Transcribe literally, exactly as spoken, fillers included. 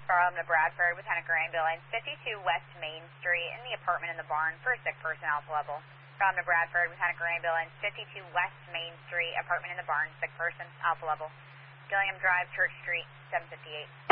from the Bradford with Henniker Ambulance, fifty-two West Main Street in the apartment in the barn for a sick person, alpha level. From the Bradford with Henniker Ambulance, fifty-two West Main Street, apartment in the barn, sick person, alpha level. Gillingham Drive, Church Street, seven fifty-eight.